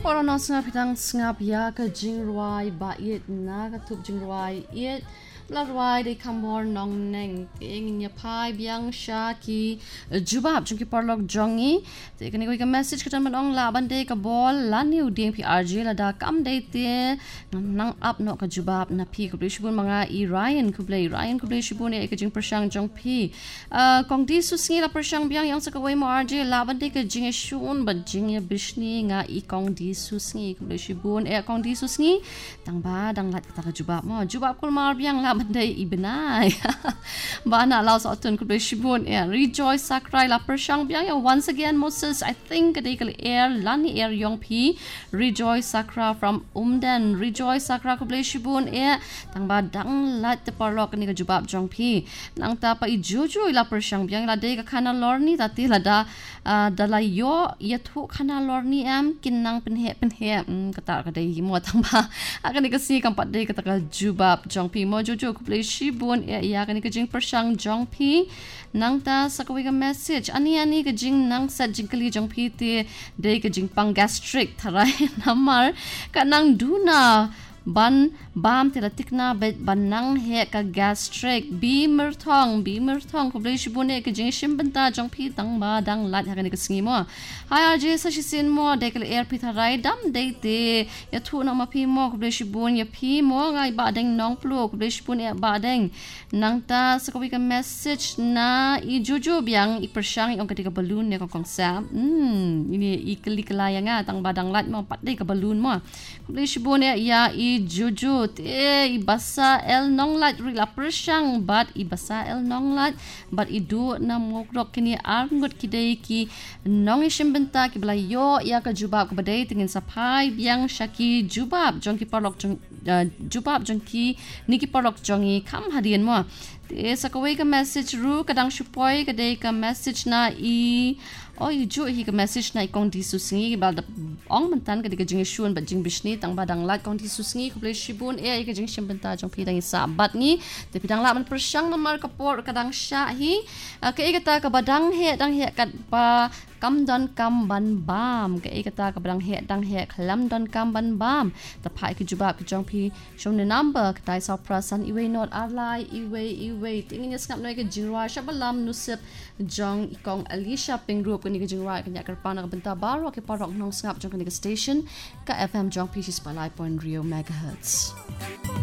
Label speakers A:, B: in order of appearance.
A: Porono ngap hitang ngap ya ka jingruai ba it na ka tup jingruai it larwai de kambor nong neng ing nya pai biang sha ki jubab chung ki parlok jongi te kani ko ka message ka tan manong la ban de ka bol la new ding PRG la da kam de te nang up no ka jubab na pi ko shibun mga i Ryan ku play shibun e ka jing persang jong pi kong di su singi la persang biang yang sa ka wei mo RJ la ban de ka jing shun ba jing ya bishni nga i kong di su singi ku play shibun e kong di su singi tang ba dang lat ka jubab mo jubab kul mar biang la Monday ibenai bana laos otun ku shibun rejoice sakrai la persang biang once again Moses I think they kali air lani air yong pi rejoice sakra from umden rejoice sakra ku shibun tang ba dang lat te parlok ni ka jubab jong pi nang ta pa ijuju la persang biang la de ka khana lorni tati la da la yo yathu khana lorni am kinang penhe kata ka de mo tang ba akan ni ka si kam pat de ka ta jubab jong pi mo juju ku play shibun ya kan ka jing persang jong pi nang ta sa ka message ani ka jing nang sa jing kali jong pi te de ka jing pang gastric tharai namar ka nang duna ban bam tela tikna bet banang he ka gastric bimer thong ku play shibun ka jing shimbanta jong pi tang ba dang lat ha kan ka singi mo hi RJ sa shisin mo de ka air pi tharai dam de te ya thu na ma pi mo ku play shibun ya pi mo ngai ba deng nong plu ku play shibun ba deng nang ta sa ka message na I juju biang I persang ong ka balloon ne kong sa ini I kali kalaya nga tang badang lat mo pat de ka balloon mo ku play shibun ya I juju te ibasa el nong lat rila persang but ibasa el nong lat but idu na mokrok kini arngot kidei ki nong ishimbenta ki bala yo ya ka jubab ka badai tingin sa pai biang shaki jubab jong ki parlok jubab jong ki niki parlok jongi kam hadian mo te sa ka message ru kadang shupoi ka dei ka message na I ju hi ka message na ikong di susingi ba ong mantan ka di ka jing shun ba jing bishni tang badang lat kong di susingi ku play shibun ka jing shimbenta jong pidang isa bat ni te pidang la man persang na mar kapor kadang sha hi ka ikata ka badang he dang he kat pa kam don kam ban bam ka ikata ka badang he dang he klam don kam ban bam ta pai ki jubab ki jong pi shon the number ka tai sa prasan iwe not arlai iwe tingin ya skap noi ka jingwa shabalam nusip jong ikong Alicia Pingrup kani ka jingwa kanya karpana ka benta baro ke parok nong skap jong kani ka station ka FM jong pi 6.5 Rio megahertz